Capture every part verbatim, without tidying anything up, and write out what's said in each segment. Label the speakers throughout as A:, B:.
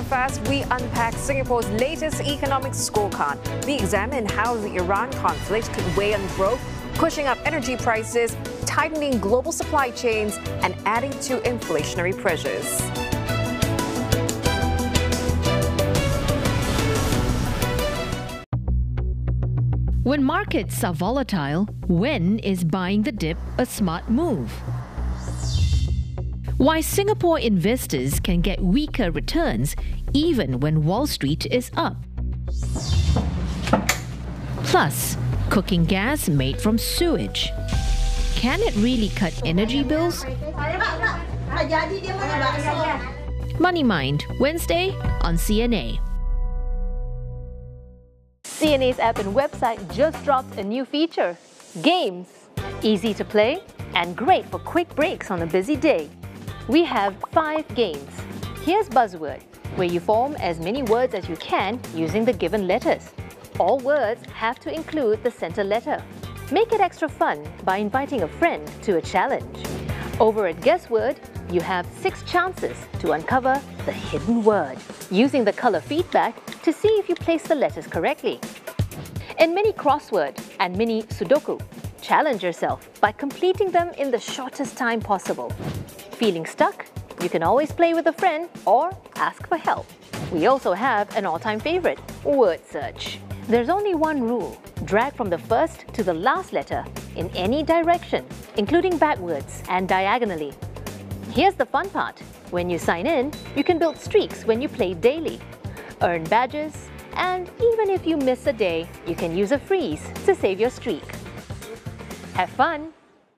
A: breakfast, we unpack Singapore's latest economic scorecard. We examine how the Iran conflict could weigh on growth, pushing up energy prices, tightening global supply chains, and adding to inflationary pressures.
B: When markets are volatile, when is buying the dip a smart move? Why Singapore investors can get weaker returns even when Wall Street is up. Plus, cooking gas made from sewage. Can it really cut energy bills? Money Mind, Wednesday on C N A.
C: C N A's app and website just dropped a new feature, Games. Easy to play and great for quick breaks on a busy day. We have five games. Here's Buzzword, where you form as many words as you can using the given letters. All words have to include the center letter. Make it extra fun by inviting a friend to a challenge. Over at Guessword, you have six chances to uncover the hidden word, using the color feedback to see if you place the letters correctly. In Mini Crossword and Mini Sudoku, challenge yourself by completing them in the shortest time possible. Feeling stuck? You can always play with a friend or ask for help. We also have an all-time favorite, Word Search. There's only one rule. Drag from the first to the last letter in any direction, including backwards and diagonally. Here's the fun part. When you sign in, you can build streaks when you play daily, earn badges, and even if you miss a day, you can use a freeze to save your streak. Have fun!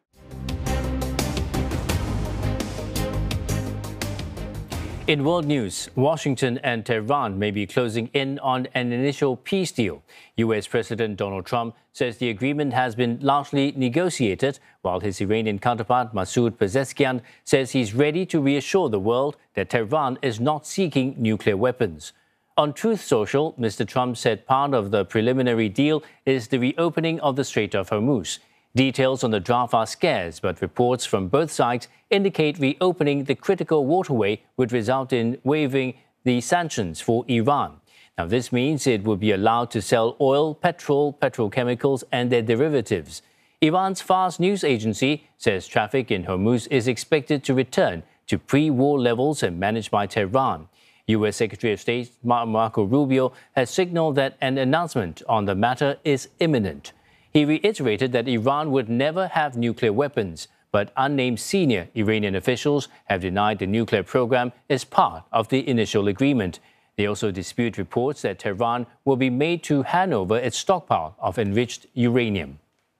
D: In world news, Washington and Tehran may be closing in on an initial peace deal. U S President Donald Trump says the agreement has been largely negotiated, while his Iranian counterpart Masoud Pezeshkian says he's ready to reassure the world that Tehran is not seeking nuclear weapons. On Truth Social, Mister Trump said part of the preliminary deal is the reopening of the Strait of Hormuz. Details on the draft are scarce, but reports from both sides indicate reopening the critical waterway would result in waiving the sanctions for Iran. Now, this means it would be allowed to sell oil, petrol, petrochemicals, and their derivatives. Iran's Fars news agency says traffic in Hormuz is expected to return to pre-war levels and managed by Tehran. U S Secretary of State Marco Rubio has signaled that an announcement on the matter is imminent. He reiterated that Iran would never have nuclear weapons, but unnamed senior Iranian officials have denied the nuclear program is part of the initial agreement. They also dispute reports that Tehran will be made to hand over its stockpile of enriched uranium.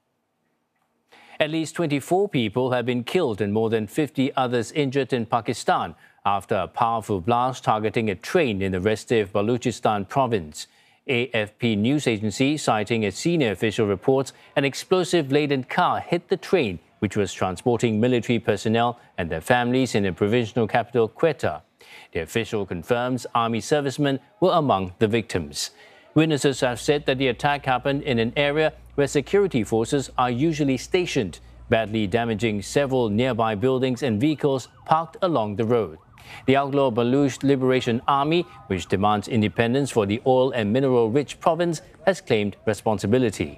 D: At least twenty-four people have been killed and more than fifty others injured in Pakistan after a powerful blast targeting a train in the restive Balochistan province. A F P news agency, citing a senior official, reports an explosive-laden car hit the train, which was transporting military personnel and their families in the provincial capital, Quetta. The official confirms army servicemen were among the victims. Witnesses have said that the attack happened in an area where security forces are usually stationed, badly damaging several nearby buildings and vehicles parked along the road. The outlaw Baluch Liberation Army, which demands independence for the oil and mineral-rich province, has claimed responsibility.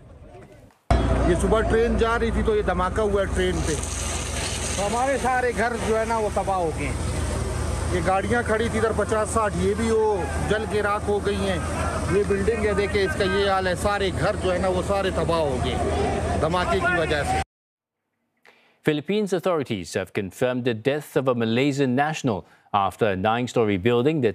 E: ये सुबह train जा रही थी तो ये धमाका हुआ train पे, तो हमारे सारे घर जो है ना वो तबाह हो गए। ये गाड़ियाँ खड़ी थी इधर पचास साठ, ये भी वो जल के राख हो गई हैं। ये बिल्डिंग है, देखे इसका ये हाल है, सारे घर जो है ना वो सारे तबाह हो गए धमाके की वजह से।
D: Philippines authorities have confirmed the death of a Malaysian national after a nine-story building that